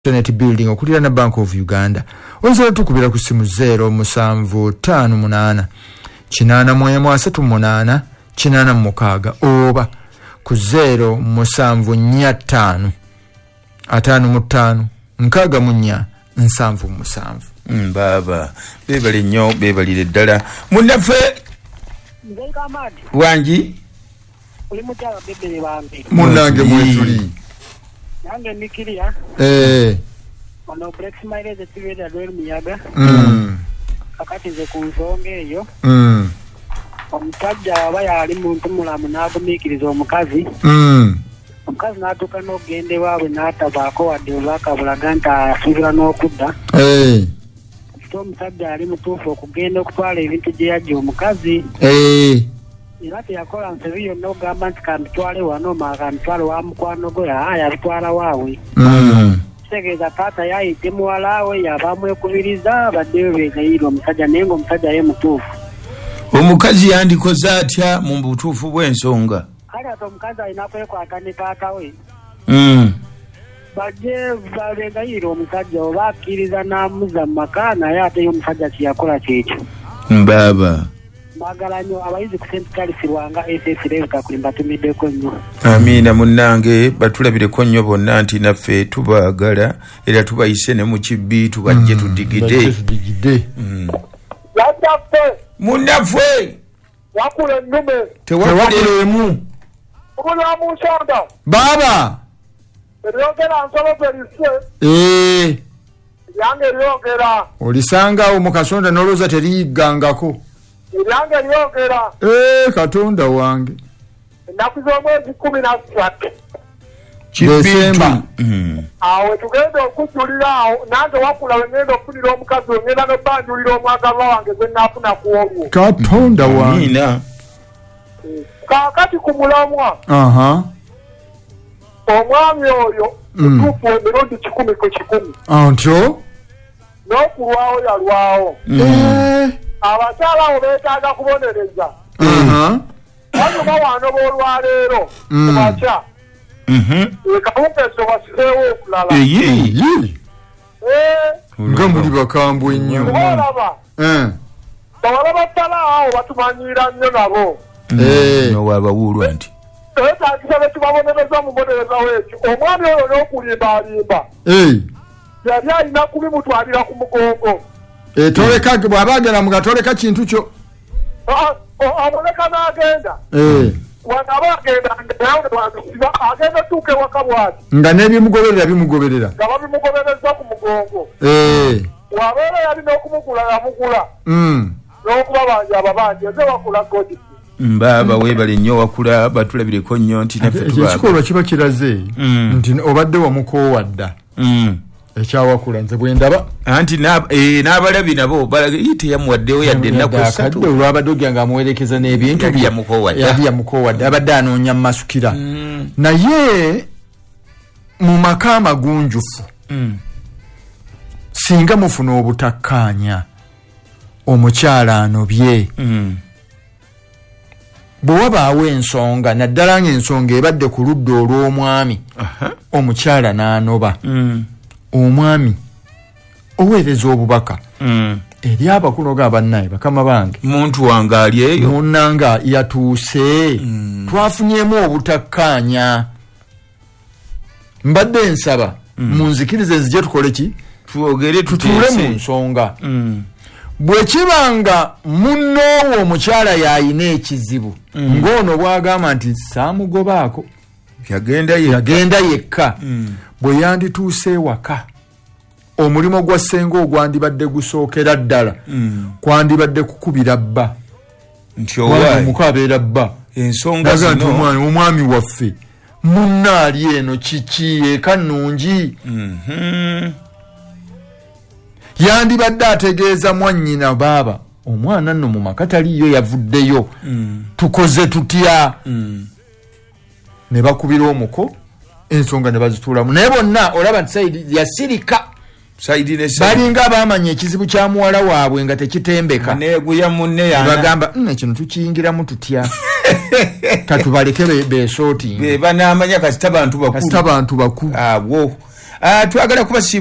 Internet building okulira na Bank of Uganda. Onzola tukubira ku simu 0758 838 886 oba ku 0745 55 nkagamunya nsanvu musanvu. Baba bebali nnyo bebalire ddala munaffe wangi oli mutala bebere bambi munange mwetuli nange nikiria ono break mileage tibera dwelu miyaga akati ze kunsonga eyo omusajja aba yali muntu mulamu n'agumikiriza omukazi omukazi n'atuuka n'ogende waabwe n'atabaako wadde olwakabulaga nti asuubira n'okudda omusajja ali mutuufu okugenda okutwala ebintu gye yajja omukazi era teyakola nsobi yonna ogamba nti kambitwale wano kambitwale wa mukwano gwe yabitwala waawe kitegeeza taata yayidde muwala we yaba amwekubiriza baddeyo beegayirwa omusajja naye ng'omusajja ye mutuufu. Omukazi yandikoze atya mu butuufu bw'ensonga? Kale ate omukazi alina kwekwata ne taata we bajje babegayira omusajja oba akkiriza n'amuzza mu maka naye ate omusajja kyeyakola kyekyo. Baba mwagala nnyo abayizi ku St. Charles Lwanga SSL kakulimba tumiddeko nnyo. Amiina munnange batulabireko nnyo bonna nti naffe tubaagala era tubayise ne mu kibbi tubajje tudigide. Munnaffe wakula ennume tewakulemu obula mu nsonga baba eryogera nsolobera isse yange eryogera olisangawo mu kasonda n'olowooza teriyiggangako yange eryogera katonda wange ennaku z'omwezi 13 Desemba awo tugenda okujulira awo nange wakula wengenda okufunira omukazi wengenda nebanjulira omwagalwa wange gwe naafuna ku olwo katonda wange kaakati ku mulamwa omwami oyo mutuufu emirundi 10 ku 10 ntyo n'okulwawo yalwawo abakyala abo beetaaga kubonereza wanyuma wano b'olwaleero kumakya kawungezo wasirewo okulala nga muli bakambwe nnyo olaba bawala battala awo batumanyira nnyo nabo nowabawulwa nti etagisa bekibabonereza mubonereza wekyo omwami oyo n'okulimbalimba yali alina kubimutwalira ku mugongo toleka bw'aba agenda mugatoleka kintu kyo aboneka n'agenda wanaba agenda agenda tuuka ewaka bwati nga n'ebimugoberera bimugoberera nga babimugobereza ku mugongo wabeera yalina okumugula yamugula n'okubabanja ababanja eze wakula godi mbaba webale nnyo wakula batulabireko nnyo nti naffe ekikolwa kiba kiraze nti obadde wamukoowadda ekyawakula nze bwendaba anti n'abalabi nabo teyamuwaddewo yadde ennaku esatu olwabadde ogya nga amuwerekeza n'ebintu yali yamukowadde abadde anoonya masukira naye mu maka amagunjufu singa mufuna obutakkaanya omukyala anobye bwe wabaawo ensonga naddala ng'ensonga ebadde ku ludda olw'omwami omukyala n'anoba omwami oweereza obubaka eri abakunoga abannaye bakama bange muntu wange ali eyo munnanga yatuuse twafunyemu obutakkaanya mbadde nsaba munzikirize nzije tukole ki twogere tutuule mu nsonga bwe kibanga munnoowo omukyala yayina ekizibu ng'ono bwagamba nti saamugobaako yagenda yekka bwe yandituuse ewaka omulimo gwa ssenga ogwandibadde gusookera ddala kwandibadde kukubira bba nti omuko abeera bba ensonga zino omwami waffe munnaali eno kiki eka nnungi yandibadde ategeeza mwannyina baaba omwana nno mu maka taliyo yavuddeyo tukoze tutya ne bakubira omuko ensonga ne bazituulamu naye bonna olaba nti Saidi yasirika balinga abamanya ekizibu kya muwala waabwe nga tekitembeka bagamba kino tukiyingiramu tutya katubaleke besooti banamanya kasita bantu bakulu awo twagala kubasiima